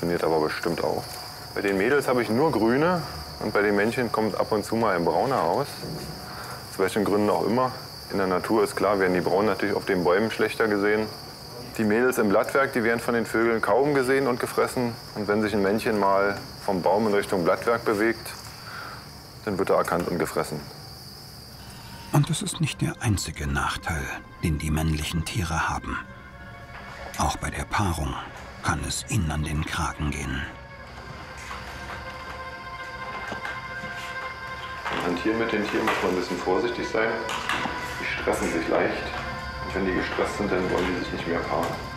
funktioniert aber bestimmt auch. Bei den Mädels habe ich nur grüne und bei den Männchen kommt ab und zu mal ein brauner raus. Aus welchen Gründen auch immer. In der Natur ist klar, werden die Braunen natürlich auf den Bäumen schlechter gesehen. Die Mädels im Blattwerk, die werden von den Vögeln kaum gesehen und gefressen. Und wenn sich ein Männchen mal vom Baum in Richtung Blattwerk bewegt, dann wird er erkannt und gefressen. Und es ist nicht der einzige Nachteil, den die männlichen Tiere haben. Auch bei der Paarung kann es ihnen an den Kragen gehen. Beim Hantieren mit den Tieren muss man ein bisschen vorsichtig sein. Die stressen sich leicht. Und wenn die gestresst sind, dann wollen die sich nicht mehr paaren.